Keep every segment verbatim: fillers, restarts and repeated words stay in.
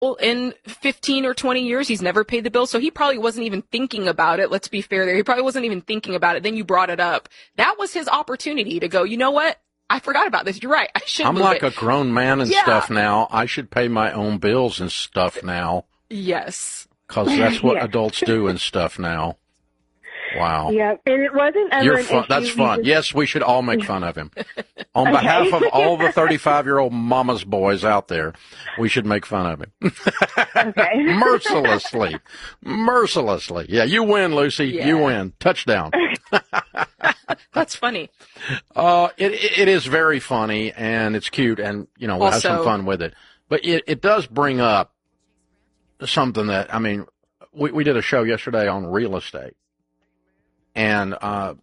in fifteen or twenty years. He's never paid the bill. So he probably wasn't even thinking about it. Let's be fair there. He probably wasn't even thinking about it. Then you brought it up. That was his opportunity to go, you know what? I forgot about this. You're right. I should I'm move like it. a grown man and Yeah. stuff now. I should pay my own bills and stuff now. Yes. Because that's what Yeah. adults do and stuff now. Wow. Yeah, and it wasn't ever You're an fun. issue. That's We fun. just- Yes, we should all make fun of him. On behalf of all the thirty-five-year-old mama's boys out there, we should make fun of him. Okay. Mercilessly. Mercilessly. Yeah, you win, Lucy. Yeah. You win. Touchdown. That's funny. Uh, it, it is very funny, and it's cute, and, you know, we'll have some Also- fun with it. But it, it does bring up something that, I mean, we, we did a show yesterday on real estate. And uh,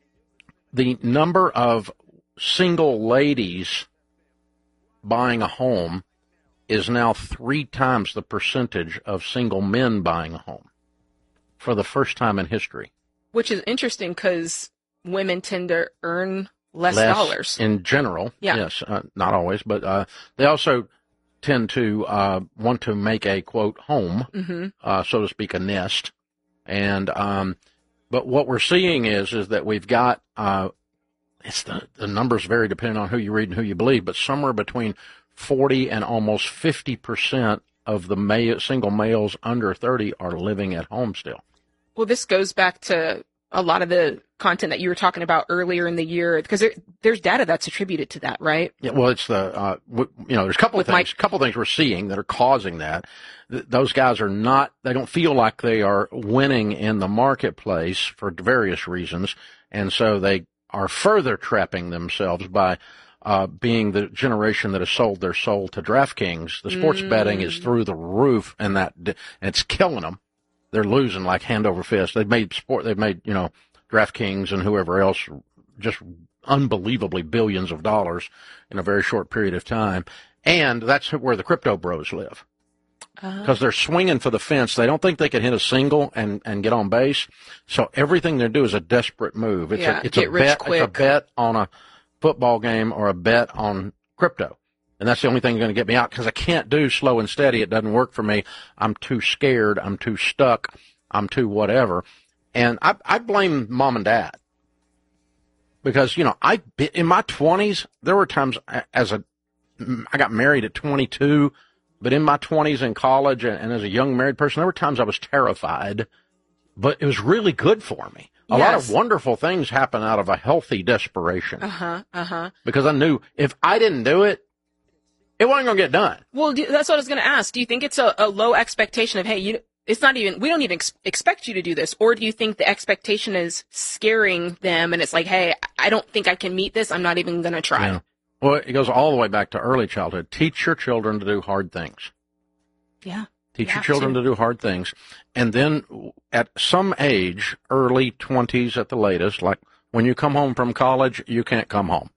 the number of single ladies buying a home is now three times the percentage of single men buying a home for the first time in history. Which is interesting because women tend to earn less, Less dollars. in general. Yeah. Yes, uh, not always, but uh, they also tend to uh, want to make a, quote, home, Mm-hmm. uh, so to speak, a nest. And um, but what we're seeing is is that we've got uh, it's the the numbers vary depending on who you read and who you believe, but somewhere between forty and almost fifty percent of the male, single males under thirty are living at home still. Well, this goes back to a lot of the content that you were talking about earlier in the year, because there, there's data that's attributed to that, right? Yeah, well, it's the uh, w- you know, there's a couple of With things, my- couple of things we're seeing that are causing that. Th- those guys are not, they don't feel like they are winning in the marketplace for various reasons, and so they are further trapping themselves by uh, being the generation that has sold their soul to DraftKings. The sports Mm. betting is through the roof, and that and it's killing them. They're losing like hand over fist. They've made sport. They've made, you know, DraftKings and whoever else just unbelievably billions of dollars in a very short period of time. And that's where the crypto bros live. Uh, Because they're swinging for the fence. They don't think they can hit a single and, and get on base. So everything they do is a desperate move. It's Yeah, a, it's get a rich bet, it's a quick. bet on a football game or a bet on crypto. And that's the only thing going to get me out because I can't do slow and steady. It doesn't work for me. I'm too scared. I'm too stuck. I'm too whatever. And I, I blame mom and dad because, you know, I, in my twenties, there were times as a, I got married at twenty-two, but in my twenties in college and, and as a young married person, there were times I was terrified, but it was really good for me. A lot of Yes. wonderful things happen out of a healthy desperation uh-huh, uh-huh. because I knew if I didn't do it, it wasn't going to get done. Well, do, that's what I was going to ask. Do you think it's a, a low expectation of, hey, you, it's not even, we don't even ex- expect you to do this? Or do you think the expectation is scaring them and it's like, hey, I don't think I can meet this. I'm not even going to try. Yeah. Well, it goes all the way back to early childhood. Teach your children to do hard things. Yeah. Teach You your have children to. to do hard things. And then at some age, early twenties at the latest, like when you come home from college, you can't come home.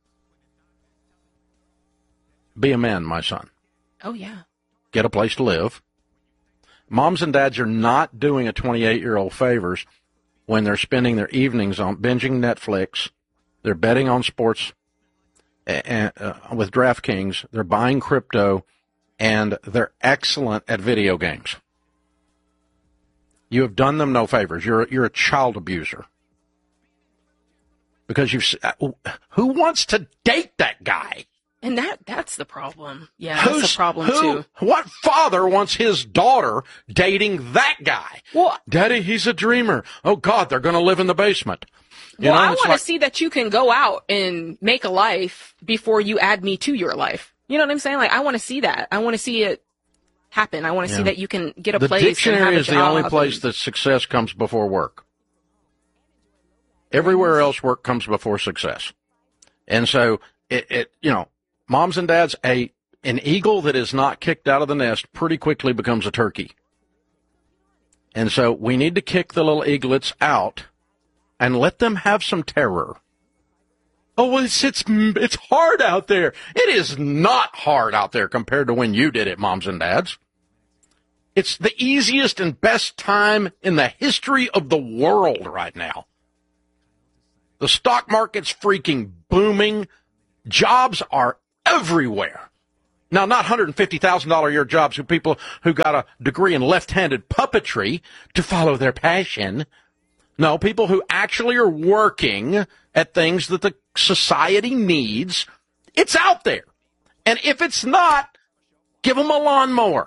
Be a man, my son. Oh, yeah. Get a place to live. Moms and dads are not doing a twenty-eight-year-old favors when they're spending their evenings on binging Netflix. They're betting on sports and, uh, with DraftKings. They're buying crypto, and they're excellent at video games. You have done them no favors. You're you're a child abuser because you've. Who wants to date that guy? And that that's the problem. Yeah, that's Who's- the problem, who, too. What father wants his daughter dating that guy? Well, Daddy, he's a dreamer. Oh, God, they're going to live in the basement. You well, know, I it's want like- to see that you can go out and make a life before you add me to your life. You know what I'm saying? Like, I want to see that. I want to see it happen. I want to see Yeah. that you can get a the place and have dictionary a is the only job place and- that success comes before work. Everywhere else, work comes before success. And so, it, it you know, moms and dads, a an eagle that is not kicked out of the nest pretty quickly becomes a turkey. And so we need to kick the little eaglets out and let them have some terror. Oh, well, it's, it's, it's hard out there. It is not hard out there compared to when you did it, moms and dads. It's the easiest and best time in the history of the world right now. The stock market's freaking booming. Jobs are everywhere. Now, not one hundred fifty thousand dollars a year jobs for people who got a degree in left-handed puppetry to follow their passion. No, people who actually are working at things that the society needs. It's out there. And if it's not, give them a lawnmower.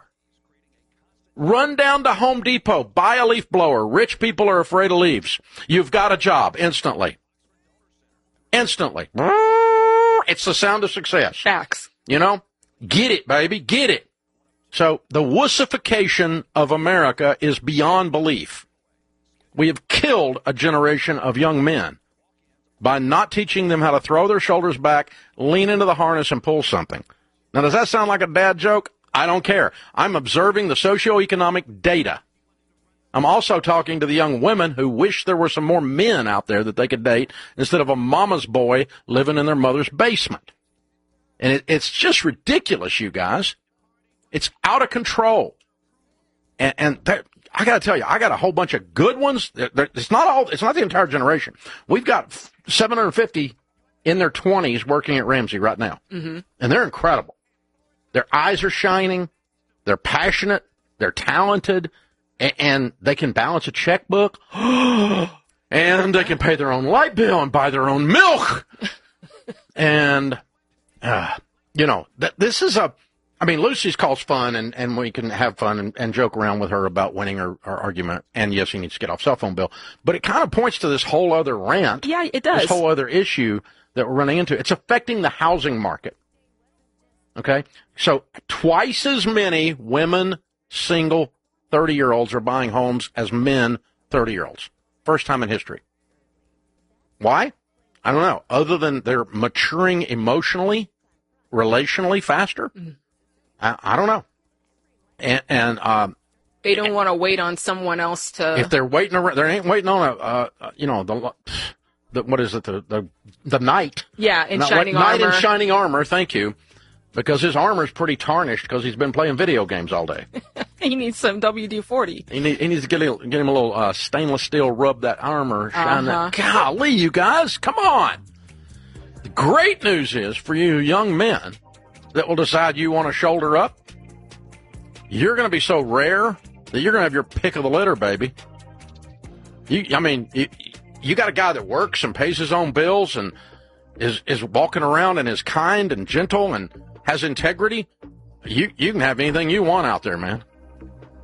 Run down to Home Depot, buy a leaf blower. Rich people are afraid of leaves. You've got a job instantly. Instantly. It's the sound of success. Facts. You know? Get it, baby. Get it. So the wussification of America is beyond belief. We have killed a generation of young men by not teaching them how to throw their shoulders back, lean into the harness, and pull something. Now, does that sound like a dad joke? I don't care. I'm observing the socioeconomic data. I'm also talking to the young women who wish there were some more men out there that they could date instead of a mama's boy living in their mother's basement. And it, it's just ridiculous, you guys. It's out of control. And, and there, I got to tell you, I got a whole bunch of good ones. It's not all. It's not the entire generation. We've got seven hundred fifty in their twenties working at Ramsey right now, mm-hmm. and they're incredible. Their eyes are shining. They're passionate. They're talented, and, and they can balance a checkbook, and they can pay their own light bill and buy their own milk. and uh, you know, th- this is a. I mean, Lucy's calls fun, and, and we can have fun and, and joke around with her about winning her, her argument. And, yes, he needs to get off cell phone bill. But it kind of points to this whole other rant. Yeah, it does. This whole other issue that we're running into. It's affecting the housing market. Okay? So twice as many women, single, thirty-year-olds are buying homes as men, thirty-year-olds. First time in history. Why? I don't know. Other than they're maturing emotionally, relationally faster. Mm-hmm. I, I don't know. And, and um, they don't want to wait on someone else to. If they're waiting around, they ain't waiting on a, uh, you know, the, the what is it, the the, the knight? Yeah, in Not, shining like, armor. Knight in shining armor. Thank you, because his armor's pretty tarnished because he's been playing video games all day. He needs some W D forty. He, need, he needs to get, a, get him a little uh, stainless steel, rub that armor, shine uh-huh. that. Golly, you guys, come on! The great news is for you young men that will decide you want to shoulder up, you're going to be so rare that you're going to have your pick of the litter, baby. You, I mean, you, you got a guy that works and pays his own bills and is is walking around and is kind and gentle and has integrity. You you can have anything you want out there, man.